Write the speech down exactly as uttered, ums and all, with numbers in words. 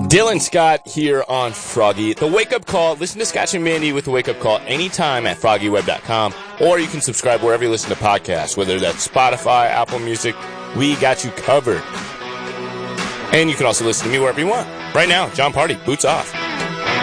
Dylan Scott here on Froggy. The Wake Up Call. Listen to Scotch and Mandy with the Wake Up Call anytime at froggy web dot com, or you can subscribe wherever you listen to podcasts, whether that's Spotify, Apple Music. We got you covered. And you can also listen to me wherever you want. Right now, John Party, boots off.